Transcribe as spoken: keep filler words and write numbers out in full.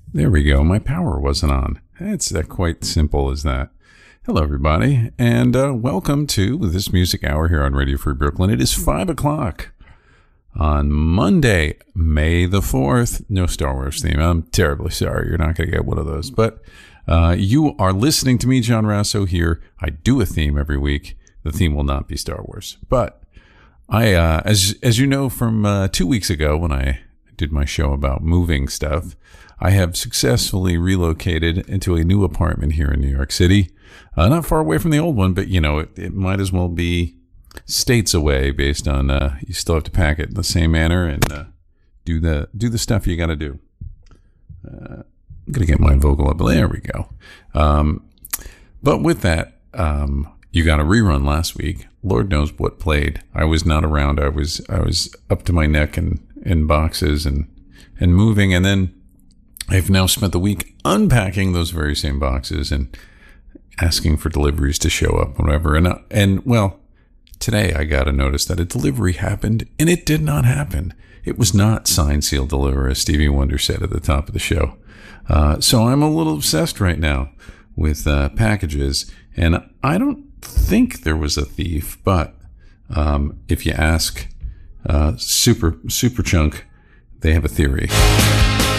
There we go. My power wasn't on. It's uh, quite simple as that. Hello, everybody, and uh, welcome to this music hour here on Radio Free Brooklyn. It is five o'clock on Monday, May the fourth. No Star Wars theme. I'm terribly sorry. You're not going to get one of those. But uh, you are listening to me, John Rasso, here. I do a theme every week. The theme will not be Star Wars. But I, uh, as as you know from uh, two weeks ago when I did my show about moving stuff, I have successfully relocated into a new apartment here in New York City. Uh, not far away from the old one, but, you know, it, it might as well be states away based on uh, you still have to pack it in the same manner and uh, do the do the stuff you got to do. Uh, I'm going to get my vocal up. There we go. Um, but with that, um, you got a rerun last week. Lord knows what played. I was not around. I was I was up to my neck in, in boxes and, and moving. And then I've now spent the week unpacking those very same boxes and asking for deliveries to show up, whatever. And, uh, and well, today I got a notice that a delivery happened, and it did not happen. It was not signed, sealed, deliver, as Stevie Wonder said at the top of the show. Uh, so I'm a little obsessed right now with uh, packages, and I don't think there was a thief, but um, if you ask uh, Super Super Chunk, they have a theory.